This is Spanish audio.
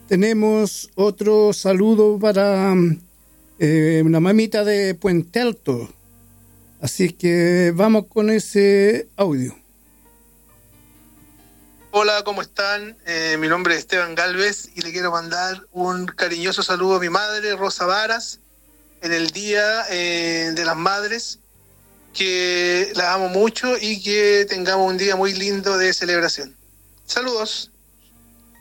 tenemos otro saludo para una mamita de Puente Alto. Así que vamos con ese audio. Hola, ¿cómo están? Mi nombre es Esteban Galvez y le quiero mandar un cariñoso saludo a mi madre, Rosa Varas, en el Día de las Madres, que la amo mucho y que tengamos un día muy lindo de celebración. Saludos.